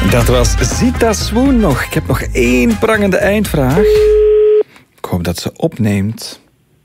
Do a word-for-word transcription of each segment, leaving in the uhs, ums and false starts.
Dat was Zita Swoon nog. Ik heb nog één prangende eindvraag. Ik hoop dat ze opneemt.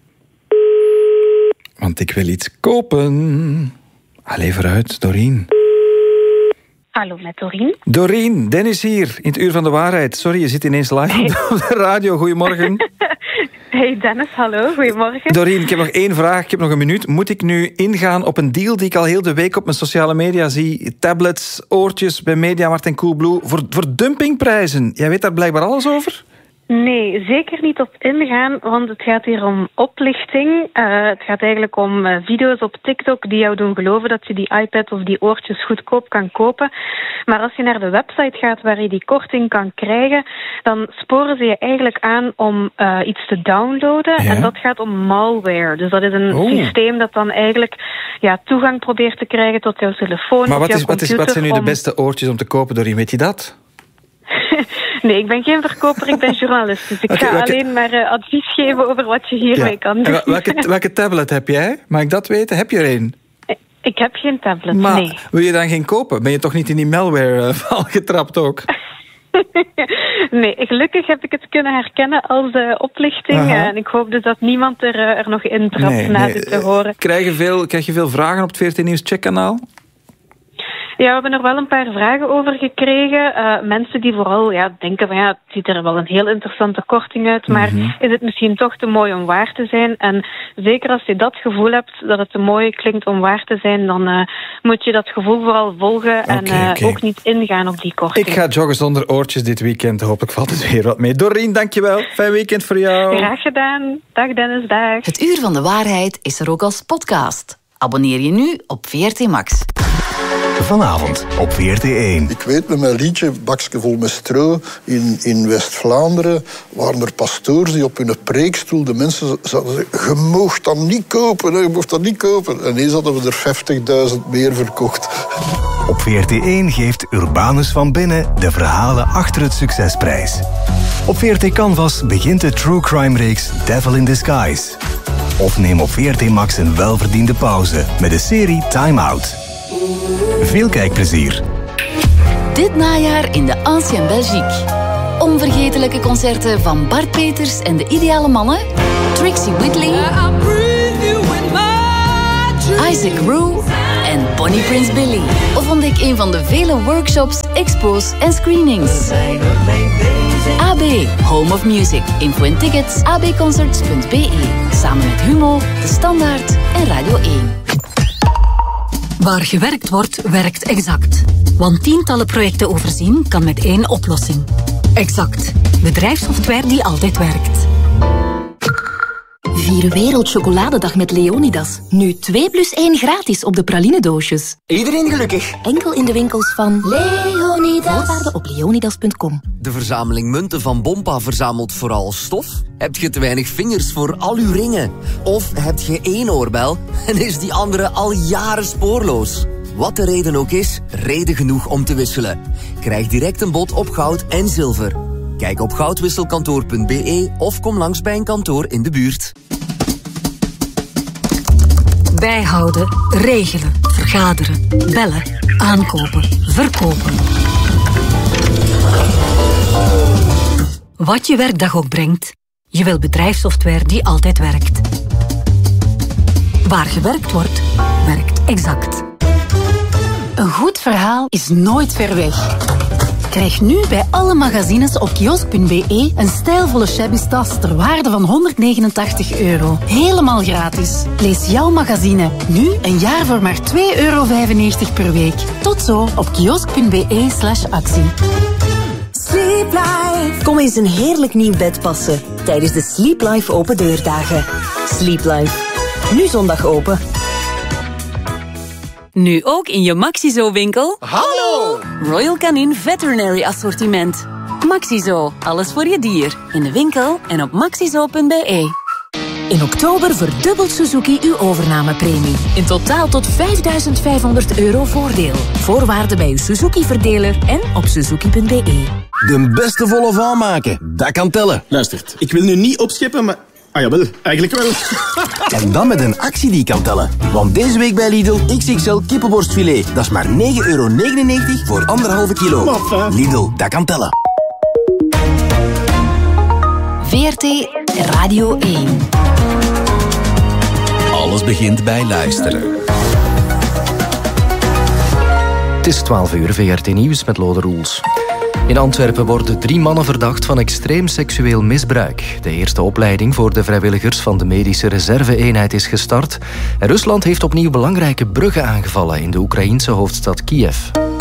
Want ik wil iets kopen. Allee, vooruit, Doreen. Hallo, met Doreen. Doreen, Dennis hier, in het Uur van de Waarheid. Sorry, je zit ineens live hey. op de radio. Goedemorgen. Hey Dennis, hallo, goedemorgen. Doreen, ik heb nog één vraag, ik heb nog een minuut. Moet ik nu ingaan op een deal die ik al heel de week op mijn sociale media zie? Tablets, oortjes bij Mediamarkt en Coolblue voor, voor dumpingprijzen. Jij weet daar blijkbaar alles over? Nee, zeker niet op ingaan, want het gaat hier om oplichting. Uh, het gaat eigenlijk om uh, video's op TikTok die jou doen geloven dat je die iPad of die oortjes goedkoop kan kopen. Maar als je naar de website gaat waar je die korting kan krijgen, dan sporen ze je eigenlijk aan om uh, iets te downloaden. Ja. En dat gaat om malware. Dus dat is een oh. systeem dat dan eigenlijk ja, toegang probeert te krijgen tot jouw telefoon. Maar wat, jouw is, wat, is, wat zijn nu om... de beste oortjes om te kopen, Doreen? Weet je dat? Nee, ik ben geen verkoper, ik ben journalist. Dus ik okay, ga welke... alleen maar uh, advies geven over wat je hiermee ja. kan doen. Welke, welke tablet heb jij? Mag ik dat weten? Heb je er een? Ik heb geen tablet, maar nee. Wil je dan geen kopen? Ben je toch niet in die malware-val uh, getrapt ook? Nee, gelukkig heb ik het kunnen herkennen als uh, oplichting. Uh, en ik hoop dus dat niemand er, uh, er nog in trapt nee, na nee. dit te horen. Krijg je, veel, krijg je veel vragen op het V R T Nieuws checkkanaal? Ja, we hebben er wel een paar vragen over gekregen. Uh, mensen die vooral ja, denken van ja, het ziet er wel een heel interessante korting uit, maar mm-hmm. is het misschien toch te mooi om waar te zijn? En zeker als je dat gevoel hebt, dat het te mooi klinkt om waar te zijn, dan uh, moet je dat gevoel vooral volgen okay, en uh, okay. ook niet ingaan op die korting. Ik ga joggen zonder oortjes dit weekend. Hopelijk valt het weer wat mee. Doreen, dankjewel. Fijn weekend voor jou. Graag gedaan. Dag Dennis, dag. Het Uur van de Waarheid is er ook als podcast. Abonneer je nu op V R T Max. Vanavond op V R T één. Ik weet, met mijn liedje Bakske vol met stro in, in West-Vlaanderen waren er pastoors die op hun preekstoel de mensen zouden zeggen, je moogt dat niet kopen, je moogt dat niet kopen. En ineens hadden we er vijftigduizend meer verkocht. Op V R T één geeft Urbanus van Binnen de verhalen achter het succesprijs. Op V R T Canvas begint de true crime-reeks Devil in Disguise. Of neem op V R T Max een welverdiende pauze met de serie Time Out. Veel kijkplezier. Dit najaar in de Ancien Belgique. Onvergetelijke concerten van Bart Peters en de Ideale Mannen, Trixie Whitley, Isaac Rue en Bonnie Prince Billy. Of ontdek een van de vele workshops, expos en screenings. A B, Home of Music. Info en tickets, a b concerts punt b e. Samen met Humo, De Standaard en Radio één. Waar gewerkt wordt, werkt Exact. Want tientallen projecten overzien kan met één oplossing. Exact. Bedrijfssoftware die altijd werkt. Vier Wereldchocoladedag met Leonidas. Nu twee plus één gratis op de pralinedoosjes. Iedereen gelukkig. Enkel in de winkels van Leonidas. Voorwaarden op leonidas punt com. De verzameling munten van Bompa verzamelt vooral stof? Heb je te weinig vingers voor al uw ringen? Of heb je één oorbel en is die andere al jaren spoorloos? Wat de reden ook is, reden genoeg om te wisselen. Krijg direct een bod op goud en zilver. Kijk op goudwisselkantoor punt b e of kom langs bij een kantoor in de buurt. Bijhouden, regelen, vergaderen, bellen, aankopen, verkopen. Wat je werkdag ook brengt, je wil bedrijfssoftware die altijd werkt. Waar gewerkt wordt, werkt Exact. Een goed verhaal is nooit ver weg. Krijg nu bij alle magazines op kiosk punt b e een stijlvolle shabby tas ter waarde van honderdnegenentachtig euro. Helemaal gratis. Lees jouw magazine nu een jaar voor maar twee euro vijfennegentig per week. Tot zo op kiosk punt b e slash actie. Sleep Life. Kom eens een heerlijk nieuw bed passen tijdens de Sleep Life open deurdagen. Sleep Life. Nu zondag open. Nu ook in je Maxizo-winkel. Hallo! Royal Canin Veterinary Assortiment. Maxizo, alles voor je dier. In de winkel en op maxizo punt b e. In oktober verdubbelt Suzuki uw overnamepremie. In totaal tot vijfduizend vijfhonderd euro voordeel. Voorwaarden bij uw Suzuki-verdeler en op suzuki punt b e. De beste Volvo aanmaken, dat kan tellen. Luistert, ik wil nu niet opscheppen, maar Ah jawel, eigenlijk wel. En dan met een actie die kan tellen. Want deze week bij Lidl X X L kippenborstfilet. Dat is maar negen euro negenennegentig voor anderhalve kilo. Maf, Lidl, dat kan tellen. V R T Radio één. Alles begint bij luisteren. Het is twaalf uur, V R T Nieuws met Lode Roels. In Antwerpen worden drie mannen verdacht van extreem seksueel misbruik. De eerste opleiding voor de vrijwilligers van de medische reserve-eenheid is gestart. En Rusland heeft opnieuw belangrijke bruggen aangevallen in de Oekraïense hoofdstad Kiev.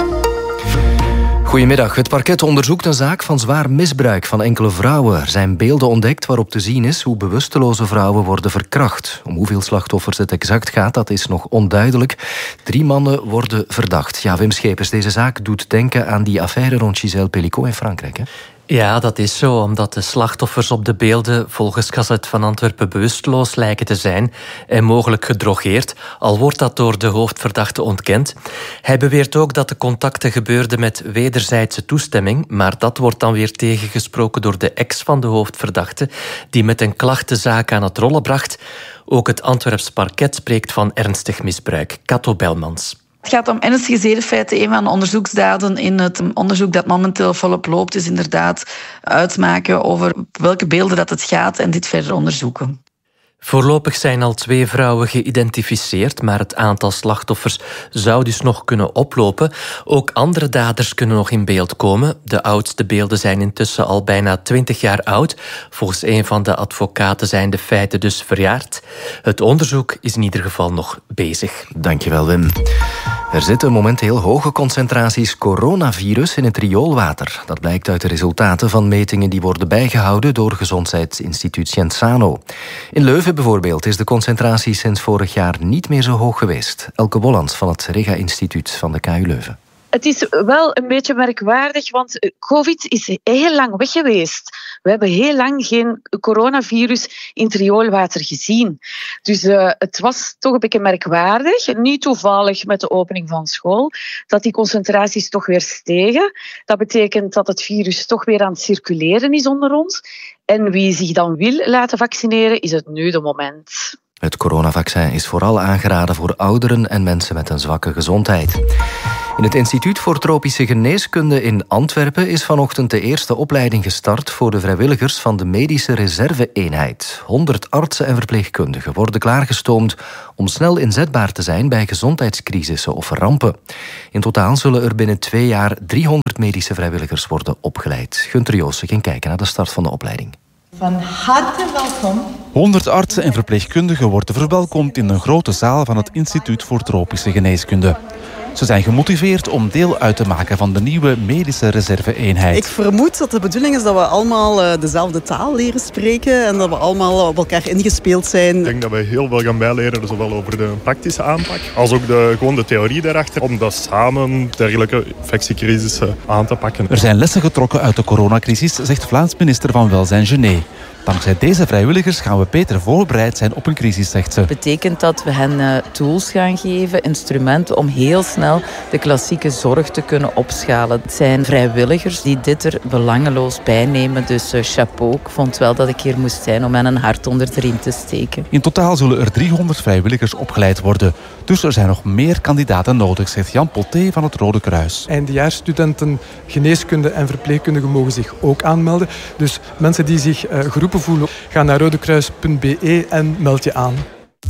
Goedemiddag. Het parket onderzoekt een zaak van zwaar misbruik van enkele vrouwen. Er zijn beelden ontdekt waarop te zien is hoe bewusteloze vrouwen worden verkracht. Om hoeveel slachtoffers het exact gaat, dat is nog onduidelijk. Drie mannen worden verdacht. Ja, Wim Schepers, deze zaak doet denken aan die affaire rond Gisèle Pelicot in Frankrijk, hè? Ja, dat is zo, omdat de slachtoffers op de beelden volgens Gazet van Antwerpen bewusteloos lijken te zijn en mogelijk gedrogeerd, al wordt dat door de hoofdverdachte ontkend. Hij beweert ook dat de contacten gebeurden met wederzijdse toestemming, maar dat wordt dan weer tegengesproken door de ex van de hoofdverdachte, die met een klacht de zaak aan het rollen bracht. Ook het Antwerps parket spreekt van ernstig misbruik. Kato Belmans. Het gaat om ernstige zedenfeiten. Een van de onderzoeksdaden in het onderzoek dat momenteel volop loopt is inderdaad uitmaken over welke beelden dat het gaat en dit verder onderzoeken. Voorlopig zijn al twee vrouwen geïdentificeerd, maar het aantal slachtoffers zou dus nog kunnen oplopen. Ook andere daders kunnen nog in beeld komen. De oudste beelden zijn intussen al bijna twintig jaar oud. Volgens een van de advocaten zijn de feiten dus verjaard. Het onderzoek is in ieder geval nog bezig. Dankjewel, Wim. Er zitten momenteel hoge concentraties coronavirus in het rioolwater. Dat blijkt uit de resultaten van metingen die worden bijgehouden door Gezondheidsinstituut Cienzano. In Leuven bijvoorbeeld is de concentratie sinds vorig jaar niet meer zo hoog geweest. Elke Bollands van het Rega-instituut van de K U Leuven. Het is wel een beetje merkwaardig, want COVID is heel lang weg geweest. We hebben heel lang geen coronavirus in het rioolwater gezien. Dus uh, het was toch een beetje merkwaardig. Niet toevallig met de opening van school, dat die concentraties toch weer stegen. Dat betekent dat het virus toch weer aan het circuleren is onder ons. En wie zich dan wil laten vaccineren, is het nu de moment. Het coronavaccin is vooral aangeraden voor ouderen en mensen met een zwakke gezondheid. In het Instituut voor Tropische Geneeskunde in Antwerpen is vanochtend de eerste opleiding gestart voor de vrijwilligers van de medische reserve-eenheid. honderd artsen en verpleegkundigen worden klaargestoomd om snel inzetbaar te zijn bij gezondheidscrisissen of rampen. In totaal zullen er binnen twee jaar driehonderd medische vrijwilligers worden opgeleid. Gunther Joosten ging kijken naar de start van de opleiding. Van harte welkom. honderd artsen en verpleegkundigen worden verwelkomd in een grote zaal van het Instituut voor Tropische Geneeskunde. Ze zijn gemotiveerd om deel uit te maken van de nieuwe medische reserve-eenheid. Ik vermoed dat de bedoeling is dat we allemaal uh, dezelfde taal leren spreken en dat we allemaal op elkaar ingespeeld zijn. Ik denk dat we heel veel gaan bijleren, zowel over de praktische aanpak als ook de, gewoon de theorie daarachter, om dat samen dergelijke infectiecrisissen aan te pakken. Er zijn lessen getrokken uit de coronacrisis, zegt Vlaams minister van Welzijn Gené. Dankzij deze vrijwilligers gaan we beter voorbereid zijn op een crisis, zegt ze. Dat betekent dat we hen uh, tools gaan geven, instrumenten om heel snel de klassieke zorg te kunnen opschalen. Het zijn vrijwilligers die dit er belangeloos bij nemen, dus uh, chapeau. Ik vond wel dat ik hier moest zijn om hen een hart onder de riem te steken. In totaal zullen er driehonderd vrijwilligers opgeleid worden. Dus er zijn nog meer kandidaten nodig, zegt Jan Poté van het Rode Kruis. Eindejaarsstudenten geneeskunde en verpleegkundigen mogen zich ook aanmelden. Dus mensen die zich uh, geroepen voelen, ga naar rodekruis punt b e en meld je aan.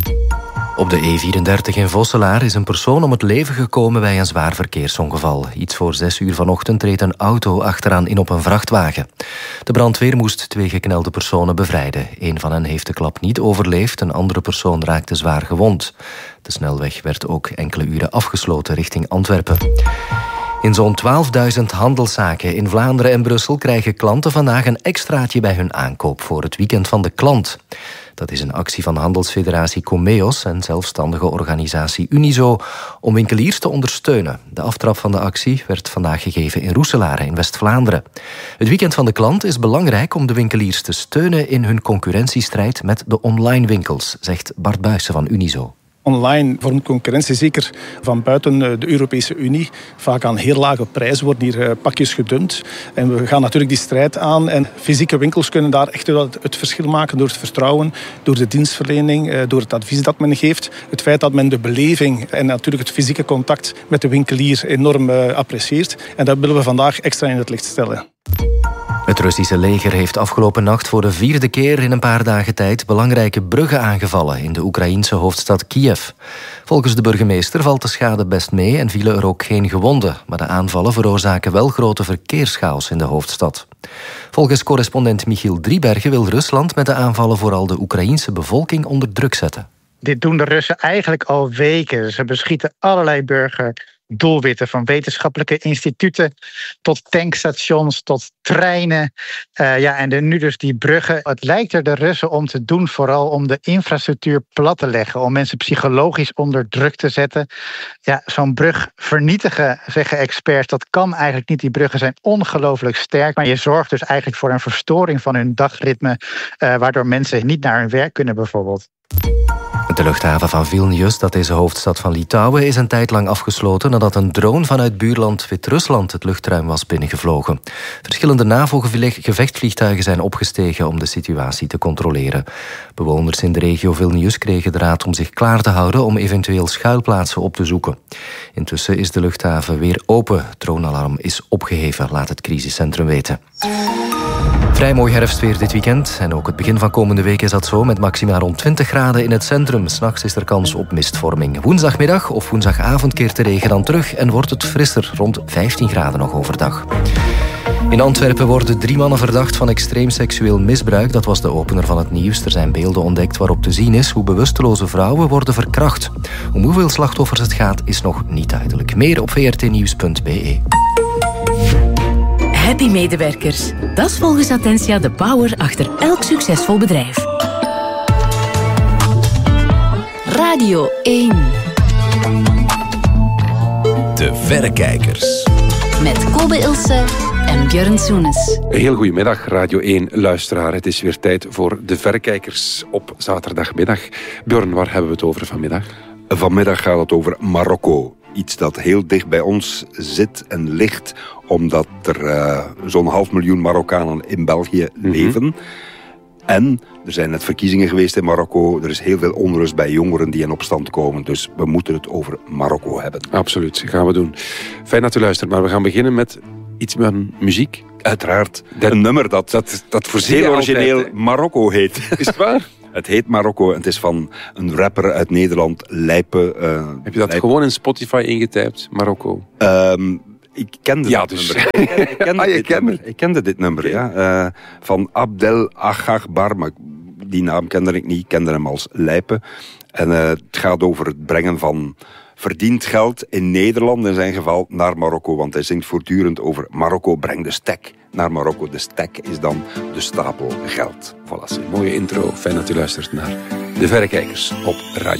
Op de E vierendertig in Vosselaar is een persoon om het leven gekomen bij een zwaar verkeersongeval. Iets voor zes uur vanochtend reed een auto achteraan in op een vrachtwagen. De brandweer moest twee geknelde personen bevrijden. Een van hen heeft de klap niet overleefd, een andere persoon raakte zwaar gewond. De snelweg werd ook enkele uren afgesloten richting Antwerpen. In zo'n twaalfduizend handelszaken in Vlaanderen en Brussel krijgen klanten vandaag een extraatje bij hun aankoop voor het weekend van de klant. Dat is een actie van handelsfederatie Comeos en zelfstandige organisatie Unizo om winkeliers te ondersteunen. De aftrap van de actie werd vandaag gegeven in Roeselare in West-Vlaanderen. Het weekend van de klant is belangrijk om de winkeliers te steunen in hun concurrentiestrijd met de online winkels, zegt Bart Buijsen van Unizo. Online vormt concurrentie, zeker van buiten de Europese Unie, vaak aan heel lage prijzen, worden hier pakjes gedumpt. En we gaan natuurlijk die strijd aan. En fysieke winkels kunnen daar echt wel het verschil maken door het vertrouwen, door de dienstverlening, door het advies dat men geeft. Het feit dat men de beleving en natuurlijk het fysieke contact met de winkelier enorm apprecieert. En dat willen we vandaag extra in het licht stellen. Het Russische leger heeft afgelopen nacht voor de vierde keer in een paar dagen tijd belangrijke bruggen aangevallen in de Oekraïense hoofdstad Kiev. Volgens de burgemeester valt de schade best mee en vielen er ook geen gewonden. Maar de aanvallen veroorzaken wel grote verkeerschaos in de hoofdstad. Volgens correspondent Michiel Driebergen wil Rusland met de aanvallen vooral de Oekraïense bevolking onder druk zetten. Dit doen de Russen eigenlijk al weken. Ze beschieten allerlei burgerdoelwitten, van wetenschappelijke instituten tot tankstations, tot treinen. Uh, ja, en de, nu dus die bruggen. Het lijkt er de Russen om te doen vooral om de infrastructuur plat te leggen, om mensen psychologisch onder druk te zetten. Ja, zo'n brug vernietigen, zeggen experts, dat kan eigenlijk niet. Die bruggen zijn ongelooflijk sterk, maar je zorgt dus eigenlijk voor een verstoring van hun dagritme, uh, waardoor mensen niet naar hun werk kunnen bijvoorbeeld. De luchthaven van Vilnius, dat is de hoofdstad van Litouwen, is een tijd lang afgesloten nadat een drone vanuit buurland Wit-Rusland het luchtruim was binnengevlogen. Verschillende NAVO-gevechtvliegtuigen zijn opgestegen om de situatie te controleren. Bewoners in de regio Vilnius kregen de raad om zich klaar te houden om eventueel schuilplaatsen op te zoeken. Intussen is de luchthaven weer open. Het dronealarm is opgeheven, laat het crisiscentrum weten. Vrij mooi herfstweer dit weekend. En ook het begin van komende week is dat zo, met maxima rond twintig graden in het centrum. 'S Nachts is er kans op mistvorming. Woensdagmiddag of woensdagavond keert de regen dan terug en wordt het frisser, rond vijftien graden nog overdag. In Antwerpen worden drie mannen verdacht van extreem seksueel misbruik. Dat was de opener van het nieuws. Er zijn beelden ontdekt waarop te zien is hoe bewusteloze vrouwen worden verkracht. Om hoeveel slachtoffers het gaat is nog niet duidelijk. Meer op v r t nieuws punt b e. Happy medewerkers. Dat is volgens Attentia de power achter elk succesvol bedrijf. Radio één. De Verrekijkers. Met Kobe Ilse en Björn Soenes. Heel goedemiddag, Radio één luisteraar. Het is weer tijd voor De Verrekijkers op zaterdagmiddag. Björn, waar hebben we het over vanmiddag? Vanmiddag gaat het over Marokko. Iets dat heel dicht bij ons zit en ligt, omdat er uh, zo'n half miljoen Marokkanen in België mm-hmm. leven. En er zijn net verkiezingen geweest in Marokko. Er is heel veel onrust bij jongeren die in opstand komen. Dus we moeten het over Marokko hebben. Absoluut, gaan we doen. Fijn dat u luistert, maar we gaan beginnen met iets met muziek. Uiteraard. Dat, een nummer dat, dat, dat voor heel origineel altijd, Marokko heet. Is het waar? Het heet Marokko en het is van een rapper uit Nederland, Lijpe. Uh, Heb je dat Lijpe. gewoon in Spotify ingetypt, Marokko? Um, ik kende ja, dit dus. nummer. Ik kende, ik kende, ah, dit, nummer. Ik kende dit nummer, okay. ja. Uh, van Abdel Agagbar, maar die naam kende ik niet. Ik kende hem als Lijpe. En uh, het gaat over het brengen van verdiend geld in Nederland, in zijn geval, naar Marokko. Want hij zingt voortdurend over Marokko, breng de stek naar Marokko. De stek is dan de stapel geld. Voilà, een mooie intro. Fijn dat u luistert naar De Verrekijkers op Radio